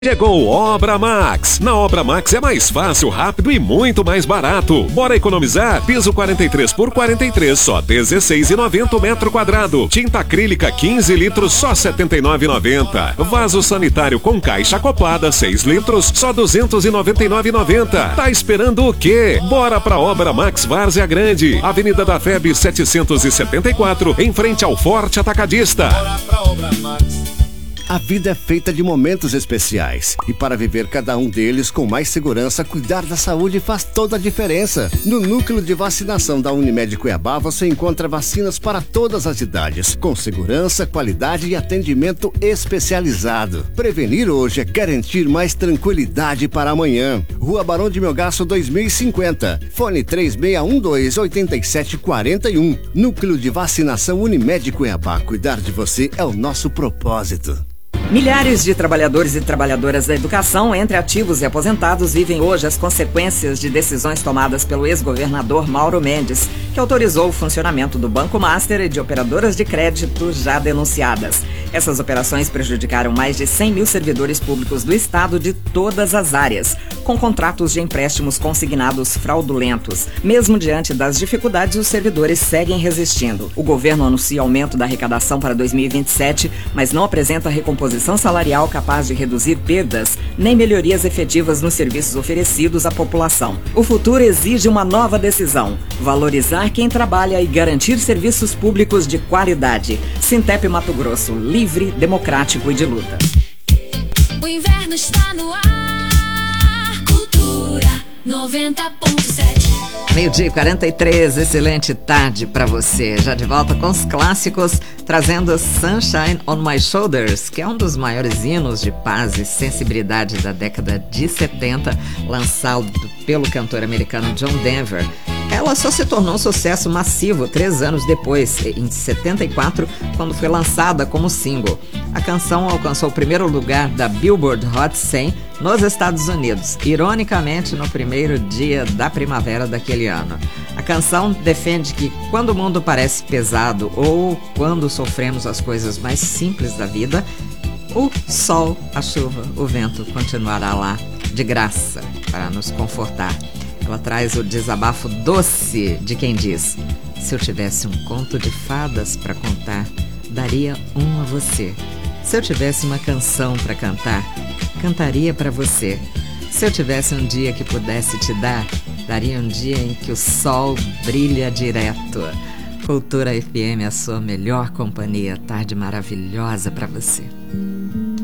Chegou Obra Max. Na Obra Max é mais fácil, rápido e muito mais barato. Bora economizar? Piso 43 por 43, só R$16,90 o metro quadrado. Tinta acrílica 15 litros, só R$79,90. Vaso sanitário com caixa acoplada 6 litros, só R$299,90. Tá esperando o quê? Bora pra Obra Max Várzea Grande, Avenida da FEB 774, em frente ao Forte Atacadista. Bora pra Obra Max. A vida é feita de momentos especiais e para viver cada um deles com mais segurança, cuidar da saúde faz toda a diferença. No Núcleo de Vacinação da Unimed Cuiabá você encontra vacinas para todas as idades, com segurança, qualidade e atendimento especializado. Prevenir hoje é garantir mais tranquilidade para amanhã. Rua Barão de Melgaço 2050, fone 3612-8741. Núcleo de Vacinação Unimed Cuiabá, cuidar de você é o nosso propósito. Milhares de trabalhadores e trabalhadoras da educação, entre ativos e aposentados, vivem hoje as consequências de decisões tomadas pelo ex-governador Mauro Mendes, que autorizou o funcionamento do Banco Master e de operadoras de crédito já denunciadas. Essas operações prejudicaram mais de 100 mil servidores públicos do Estado de todas as áreas, com contratos de empréstimos consignados fraudulentos. Mesmo diante das dificuldades, os servidores seguem resistindo. O governo anuncia aumento da arrecadação para 2027, mas não apresenta recomposição salarial capaz de reduzir perdas, nem melhorias efetivas nos serviços oferecidos à população. O futuro exige uma nova decisão: valorizar quem trabalha e garantir serviços públicos de qualidade. Sintep Mato Grosso, livre, democrático e de luta. O inverno está no ar. Cultura 90.7. 12h43, excelente tarde para você. Já de volta com os clássicos, trazendo Sunshine on My Shoulders, que é um dos maiores hinos de paz e sensibilidade da década de 70, lançado pelo cantor americano John Denver. Ela só se tornou um sucesso massivo 3 anos depois, em 74, quando foi lançada como single. A canção alcançou o primeiro lugar da Billboard Hot 100 nos Estados Unidos, ironicamente no primeiro dia da primavera daquele ano. A canção defende que quando o mundo parece pesado ou quando sofremos as coisas mais simples da vida, o sol, a chuva, o vento continuará lá de graça para nos confortar. Ela traz o desabafo doce de quem diz: se eu tivesse um conto de fadas para contar, daria um a você. Se eu tivesse uma canção para cantar, cantaria para você. Se eu tivesse um dia que pudesse te dar, daria um dia em que o sol brilha direto. Cultura FM, a sua melhor companhia. Tarde maravilhosa para você.